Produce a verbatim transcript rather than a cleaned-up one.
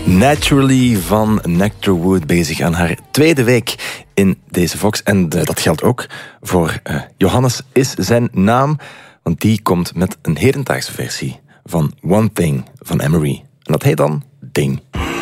Naturally van Nectarwood, bezig aan haar tweede week in deze Vox. En uh, dat geldt ook voor uh, Johannes is zijn naam, want die komt met een hedendaagse versie van One Thing van Emery. En dat heet dan Ding.